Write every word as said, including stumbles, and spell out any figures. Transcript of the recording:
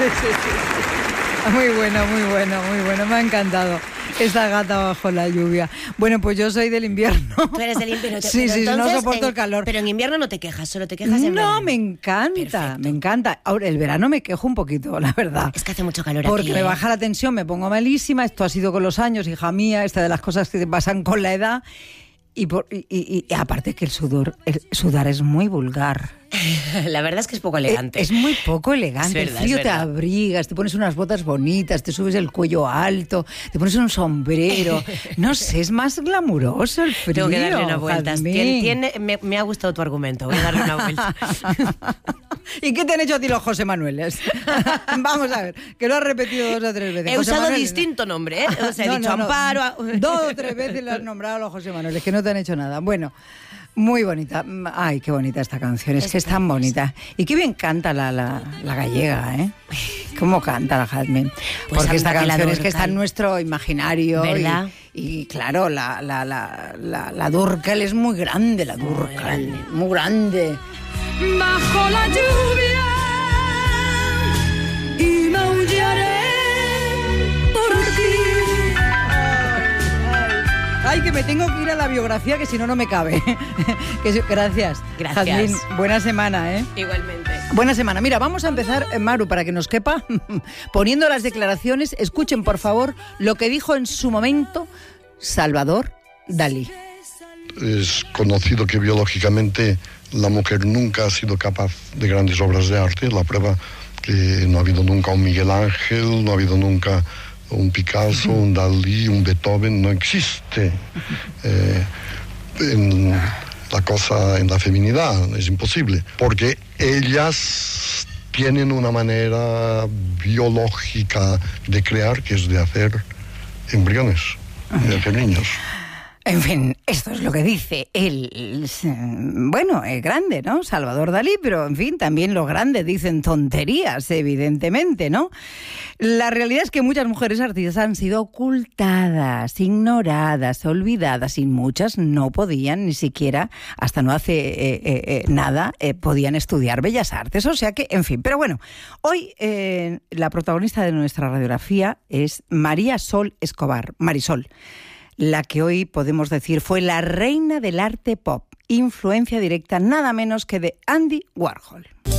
sí, sí, sí. Muy bueno, muy bueno, muy bueno. Me ha encantado esta gata bajo la lluvia. Bueno, pues yo soy del invierno. Tú eres del invierno. Te, sí, sí, entonces, no soporto en, el calor. Pero en invierno no te quejas, solo te quejas en No, verano. me encanta, Perfecto. me encanta. Ahora, el verano me quejo un poquito, la verdad. Es que hace mucho calor Porque aquí, me ¿eh? baja la tensión, me pongo malísima. Esto ha sido con los años, hija mía, esta de las cosas que te pasan con la edad. Y, por, y, y, y aparte que el sudor, el sudar es muy vulgar. La verdad es que es poco elegante. Es, es muy poco elegante. Es verdad, el frío es te verdad. abrigas, te pones unas botas bonitas, te subes el cuello alto, te pones un sombrero. No sé, es más glamuroso el frío. Tengo que darle una vuelta. Tiene, tiene, me, me ha gustado tu argumento. Voy a darle una vuelta. ¿Y qué te han hecho a ti los José Manueles? Vamos a ver, que lo has repetido dos o tres veces. He José usado Manuel, distinto nombre, ¿eh? O sea, he no, dicho no, no. Amparo. Dos o tres veces lo has nombrado a los José Manueles, que no te han hecho nada. Bueno, muy bonita. Ay, qué bonita esta canción, es, es que es tan bonita. Y qué bien canta la, la, la gallega, ¿eh? ¿Cómo canta la Jazmín? Pues porque esta canción la es que está en nuestro imaginario. ¿Verdad? Y, y claro, la, la, la, la, la Dúrcal es muy grande, la Dúrcal. Muy grande. Muy grande. Bajo la lluvia y maullaré por ti. Ay, que me tengo que ir a la biografía, que si no, no me cabe. que, gracias. Gracias. Jazmín, buena semana, ¿eh? Igualmente. Buena semana. Mira, vamos a empezar, eh, Maru, para que nos quepa, poniendo las declaraciones. Escuchen, por favor, lo que dijo en su momento Salvador Dalí. Es conocido que biológicamente la mujer nunca ha sido capaz de grandes obras de arte. La prueba que no ha habido nunca un Miguel Ángel, no ha habido nunca un Picasso, uh-huh. un Dalí, un Beethoven, no existe. Eh, en la cosa, en la feminidad, es imposible, porque ellas tienen una manera biológica de crear, que es de hacer embriones, uh-huh. de hacer niños. En fin, esto es lo que dice él. Bueno, es grande, ¿no? Salvador Dalí, pero en fin, también los grandes dicen tonterías, evidentemente, ¿no? La realidad es que muchas mujeres artistas han sido ocultadas, ignoradas, olvidadas, y muchas no podían ni siquiera, hasta no hace eh, eh, nada, eh, podían estudiar Bellas Artes. O sea que, en fin, pero bueno, hoy eh, la protagonista de nuestra radiografía es María Sol Escobar, Marisol, la que hoy podemos decir fue la reina del arte pop, influencia directa nada menos que de Andy Warhol.